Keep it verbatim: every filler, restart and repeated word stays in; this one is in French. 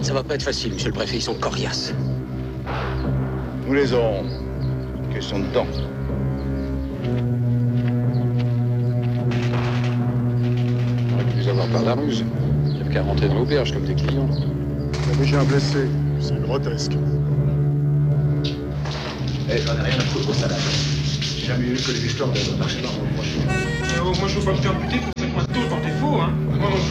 Ça va pas être facile, monsieur le préfet, ils sont coriaces. Nous les aurons. Question de temps. On aurait pu vous avoir par la ruse. Il n'y avait qu'à rentrer dans l'auberge comme des clients. Mais j'ai un blessé. C'est grotesque. Eh, j'en ai rien à foutre de salade. J'ai jamais eu que les histoires de marché dans mon prochain. Euh, moi, je veux pas me faire buter pour cinq mois de taux, tant t'es faux, hein. Moi non plus.